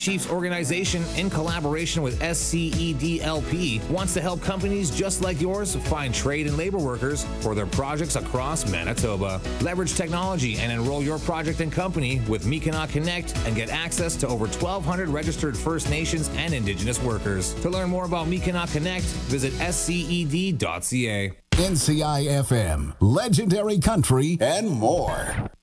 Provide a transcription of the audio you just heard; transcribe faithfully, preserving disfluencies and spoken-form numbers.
Chiefs organization, in collaboration with S C E D L P, wants to help companies just like yours find trade and labor workers for their projects across Manitoba. Leverage technology and enroll your project and company with Mikina Connect and get access to over twelve hundred registered First Nations and Indigenous workers. To learn more about Mikina Connect, visit S C E D dot C A. N C I F M, legendary country, and more.